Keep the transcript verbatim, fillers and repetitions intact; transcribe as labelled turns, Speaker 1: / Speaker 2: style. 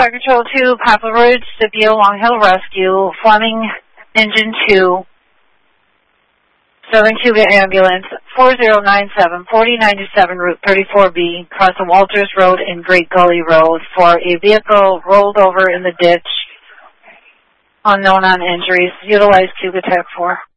Speaker 1: Fire Control two, Poplar Ridge, Scipio, Long Hill Rescue, Fleming, Engine two, Southern Cuba Ambulance, four zero nine seven, forty ninety-seven, Route thirty-four B, crossing Walters Road and Great Gully Road for a vehicle rolled over in the ditch, unknown on injuries. Utilize Cuba Tech four.